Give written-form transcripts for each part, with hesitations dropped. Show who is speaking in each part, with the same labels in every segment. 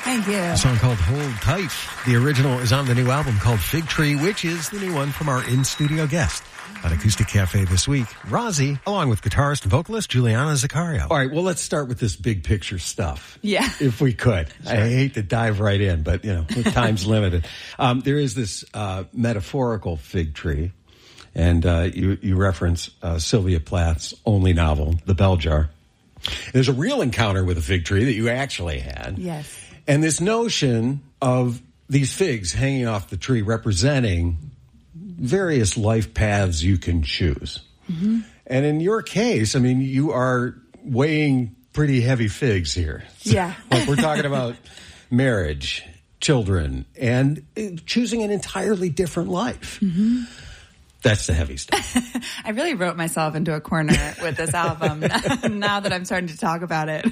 Speaker 1: Thank you.
Speaker 2: A song called Hold Tight. The original is on the new album called Fig Tree, which is the new one from our in-studio guest on Acoustic Cafe this week, Rozzy, along with guitarist and vocalist Juliana Zaccario. All right, well, let's start with this big picture stuff.
Speaker 1: Yeah.
Speaker 2: If we could. Sure. I hate to dive right in, but, time's limited. There is this metaphorical fig tree, and you reference Sylvia Plath's only novel, The Bell Jar. There's a real encounter with a fig tree that you actually had.
Speaker 1: Yes.
Speaker 2: And this notion of these figs hanging off the tree representing various life paths you can choose. Mm-hmm. And in your case, I mean, you are weighing pretty heavy figs here.
Speaker 1: Yeah.
Speaker 2: Like we're talking about marriage, children, and choosing an entirely different life. Mm-hmm. That's the heavy stuff.
Speaker 1: I really wrote myself into a corner with this album now that I'm starting to talk about it.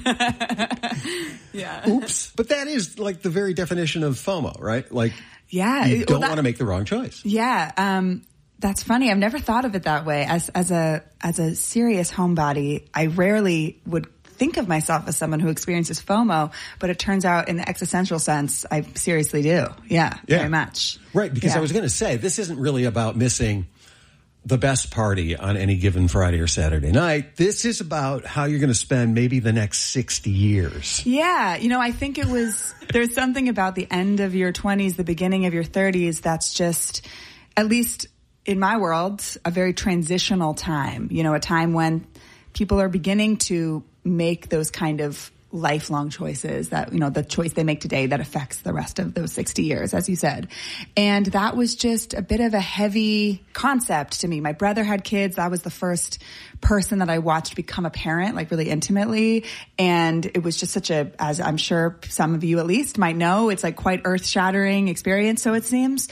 Speaker 1: Yeah.
Speaker 2: Oops. But that is like the very definition of FOMO, right? Like,
Speaker 1: yeah,
Speaker 2: you don't want to make the wrong choice.
Speaker 1: Yeah. That's funny. I've never thought of it that way. As a serious homebody, I rarely would think of myself as someone who experiences FOMO, but it turns out in the existential sense, I seriously do. Yeah. Very much.
Speaker 2: Right. Because I was going to say, this isn't really about missing the best party on any given Friday or Saturday night. This is about how you're going to spend maybe the next 60 years.
Speaker 1: Yeah. I think there's something about the end of your 20s, the beginning of your 30s that's just, at least in my world, a very transitional time. A time when people are beginning to make those kind of lifelong choices that, the choice they make today that affects the rest of those 60 years, as you said. And that was just a bit of a heavy concept to me. My brother had kids. I was the first person that I watched become a parent, like really intimately. And it was just such as I'm sure some of you at least might know, it's like quite earth-shattering experience, so it seems.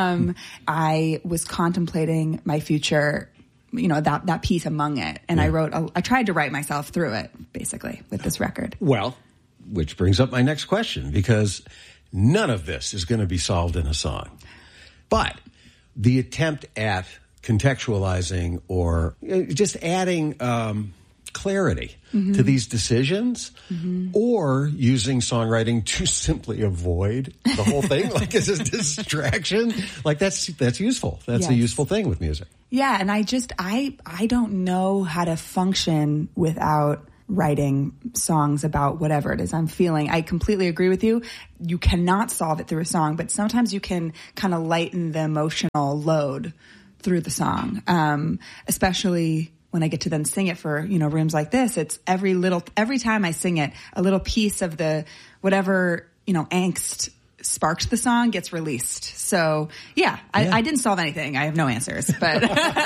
Speaker 1: I was contemplating my future, that piece among it. And I tried to write myself through it, basically, with this record.
Speaker 2: Well, which brings up my next question, because none of this is going to be solved in a song. But the attempt at contextualizing or just adding clarity to these decisions, or using songwriting to simply avoid the whole thing, like as a distraction, like that's useful. That's a useful thing with music.
Speaker 1: Yeah, and I don't know how to function without writing songs about whatever it is I'm feeling. I completely agree with you. You cannot solve it through a song, but sometimes you can kind of lighten the emotional load through the song, especially when I get to then sing it for, rooms like this. It's every time I sing it, a little piece of the whatever, angst sparked the song gets released. So I didn't solve anything. I have no answers, but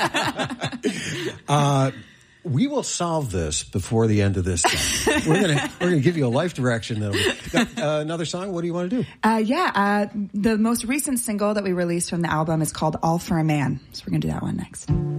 Speaker 2: we will solve this before the end of this song. We're gonna give you a life direction. Another song. What do you want to do?
Speaker 1: The most recent single that we released from the album is called All for a Man. So we're gonna do that one next.